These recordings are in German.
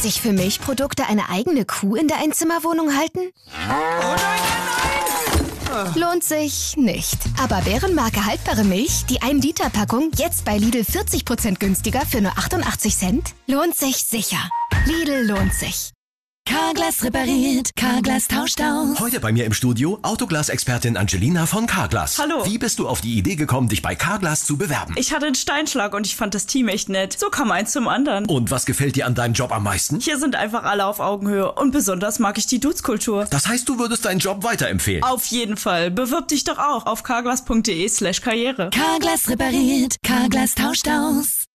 sich für Milchprodukte eine eigene Kuh in der Einzimmerwohnung halten? Oh nein! Lohnt sich nicht. Aber Bärenmarke haltbare Milch, die 1-Liter-Packung, jetzt bei Lidl 40% günstiger für nur 88 Cent? Lohnt sich sicher. Lidl lohnt sich. Carglass repariert, Carglass tauscht aus. Heute bei mir im Studio Autoglas-Expertin Angelina von Carglass. Hallo. Wie bist du auf die Idee gekommen, dich bei Carglass zu bewerben? Ich hatte einen Steinschlag und ich fand das Team echt nett. So kam eins zum anderen. Und was gefällt dir an deinem Job am meisten? Hier sind einfach alle auf Augenhöhe und besonders mag ich die Dudes-Kultur. Das heißt, du würdest deinen Job weiterempfehlen? Auf jeden Fall. Bewirb dich doch auch auf carglass.de/karriere. Carglass repariert, Carglass tauscht aus.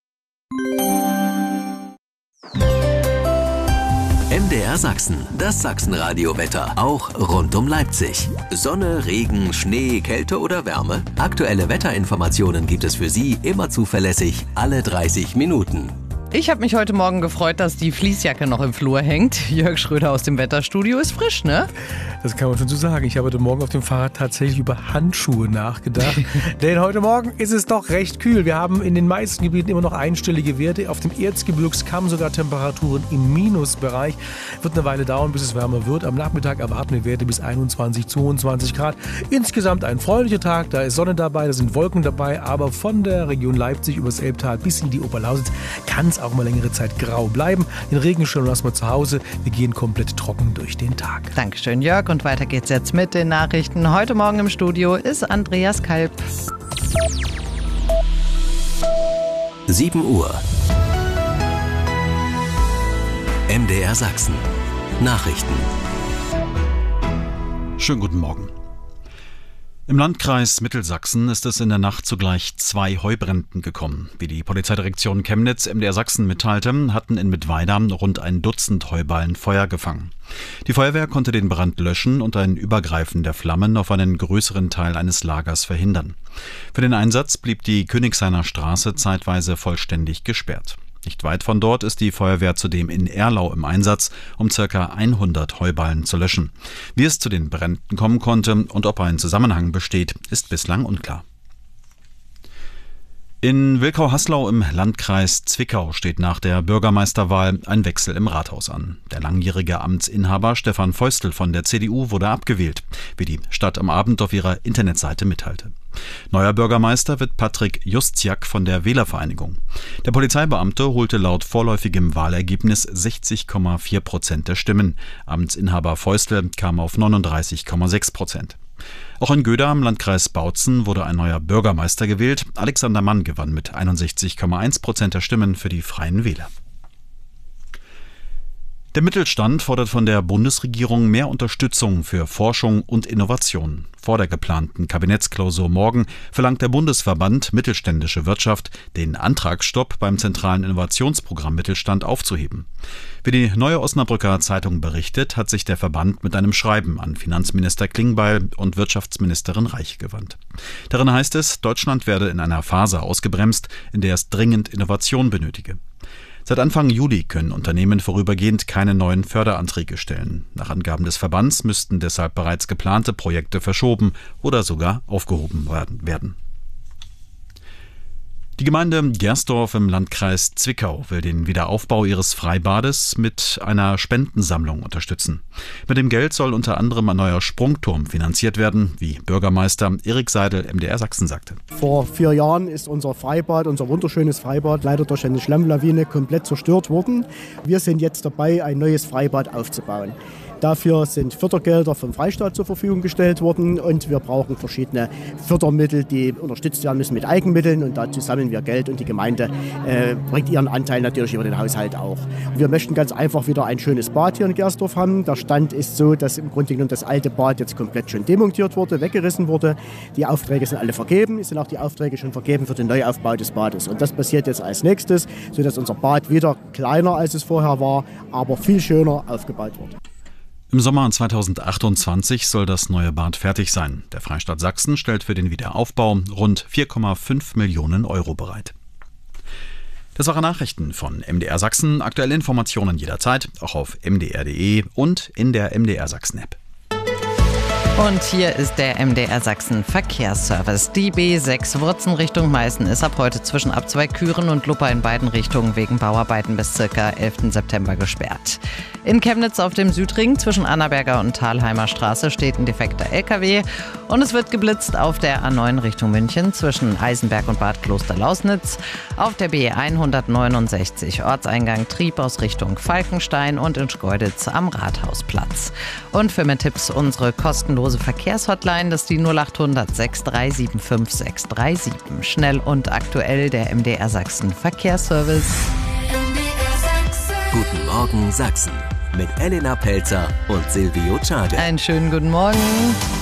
MDR Sachsen, das Sachsenradio-Wetter, auch rund um Leipzig. Sonne, Regen, Schnee, Kälte oder Wärme? Aktuelle Wetterinformationen gibt es für Sie immer zuverlässig, alle 30 Minuten. Ich habe mich heute Morgen gefreut, dass die Fließjacke noch im Flur hängt. Jörg Schröder aus dem Wetterstudio ist frisch, ne? Das kann man schon so sagen. Ich habe heute Morgen auf dem Fahrrad tatsächlich über Handschuhe nachgedacht. Denn heute Morgen ist es doch recht kühl. Wir haben in den meisten Gebieten immer noch einstellige Werte. Auf dem Erzgebirgskamm sogar Temperaturen im Minusbereich. Wird eine Weile dauern, bis es wärmer wird. Am Nachmittag erwarten wir Werte bis 21, 22 Grad. Insgesamt ein freundlicher Tag. Da ist Sonne dabei, da sind Wolken dabei. Aber von der Region Leipzig übers Elbtal bis in die Oberlausitz kann es auch mal längere Zeit grau bleiben. Den Regenschirm lassen wir zu Hause. Wir gehen komplett trocken durch den Tag. Dankeschön, Jörg. Und weiter geht's jetzt mit den Nachrichten. Heute Morgen im Studio ist Andreas Kalb. 7 Uhr. MDR Sachsen. Nachrichten. Schönen guten Morgen. Im Landkreis Mittelsachsen ist es in der Nacht zu gleich 2 Heubränden gekommen. Wie die Polizeidirektion Chemnitz MDR Sachsen mitteilte, hatten in Mittweida rund ein Dutzend Heuballen Feuer gefangen. Die Feuerwehr konnte den Brand löschen und ein Übergreifen der Flammen auf einen größeren Teil eines Lagers verhindern. Für den Einsatz blieb die Königshainer Straße zeitweise vollständig gesperrt. Nicht weit von dort ist die Feuerwehr zudem in Erlau im Einsatz, um ca. 100 Heuballen zu löschen. Wie es zu den Bränden kommen konnte und ob ein Zusammenhang besteht, ist bislang unklar. In Wilkau-Haslau im Landkreis Zwickau steht nach der Bürgermeisterwahl ein Wechsel im Rathaus an. Der langjährige Amtsinhaber Stefan Feustel von der CDU wurde abgewählt, wie die Stadt am Abend auf ihrer Internetseite mitteilte. Neuer Bürgermeister wird Patrick Justiak von der Wählervereinigung. Der Polizeibeamte holte laut vorläufigem Wahlergebnis 60,4% der Stimmen. Amtsinhaber Feustel kam auf 39,6%. Auch in Göda im Landkreis Bautzen wurde ein neuer Bürgermeister gewählt. Alexander Mann gewann mit 61,1% der Stimmen für die Freien Wähler. Der Mittelstand fordert von der Bundesregierung mehr Unterstützung für Forschung und Innovation. Vor der geplanten Kabinettsklausur morgen verlangt der Bundesverband Mittelständische Wirtschaft, den Antragsstopp beim zentralen Innovationsprogramm Mittelstand aufzuheben. Wie die Neue Osnabrücker Zeitung berichtet, hat sich der Verband mit einem Schreiben an Finanzminister Klingbeil und Wirtschaftsministerin Reich gewandt. Darin heißt es, Deutschland werde in einer Phase ausgebremst, in der es dringend Innovation benötige. Seit Anfang Juli können Unternehmen vorübergehend keine neuen Förderanträge stellen. Nach Angaben des Verbands müssten deshalb bereits geplante Projekte verschoben oder sogar aufgehoben werden. Die Gemeinde Gersdorf im Landkreis Zwickau will den Wiederaufbau ihres Freibades mit einer Spendensammlung unterstützen. Mit dem Geld soll unter anderem ein neuer Sprungturm finanziert werden, wie Bürgermeister Erik Seidel MDR Sachsen sagte. Vor 4 Jahren ist unser Freibad, unser wunderschönes Freibad, leider durch eine Schlammlawine komplett zerstört worden. Wir sind jetzt dabei, ein neues Freibad aufzubauen. Dafür sind Fördergelder vom Freistaat zur Verfügung gestellt worden und wir brauchen verschiedene Fördermittel, die unterstützt werden müssen mit Eigenmitteln und dazu sammeln wir Geld und die Gemeinde bringt ihren Anteil natürlich über den Haushalt auch. Und wir möchten ganz einfach wieder ein schönes Bad hier in Gersdorf haben. Der Stand ist so, dass im Grunde genommen das alte Bad jetzt komplett schon demontiert wurde, weggerissen wurde. Die Aufträge sind alle vergeben, es sind auch die Aufträge schon vergeben für den Neuaufbau des Bades. Und das passiert jetzt als nächstes, sodass unser Bad wieder kleiner als es vorher war, aber viel schöner aufgebaut wird. Im Sommer 2028 soll das neue Bad fertig sein. Der Freistaat Sachsen stellt für den Wiederaufbau rund 4,5 Millionen Euro bereit. Das waren Nachrichten von MDR Sachsen. Aktuelle Informationen jederzeit, auch auf mdr.de und in der MDR Sachsen App. Und hier ist der MDR Sachsen Verkehrsservice. Die B6 Wurzen Richtung Meißen ist ab heute zwischen Abzweig-Küren und Luppa in beiden Richtungen wegen Bauarbeiten bis ca. 11. September gesperrt. In Chemnitz auf dem Südring zwischen Annaberger und Thalheimer Straße steht ein defekter LKW. Und es wird geblitzt auf der A9 Richtung München zwischen Eisenberg und Bad Kloster-Lausnitz. Auf der B169 Ortseingang Trieb aus Richtung Falkenstein und in Schkeuditz am Rathausplatz. Und für mehr Tipps unsere kostenlose Verkehrshotline, das ist die 0800 637 5637. Schnell und aktuell der MDR Sachsen Verkehrsservice. Guten Morgen Sachsen mit Elena Pelzer und Silvio Czade. Einen schönen guten Morgen.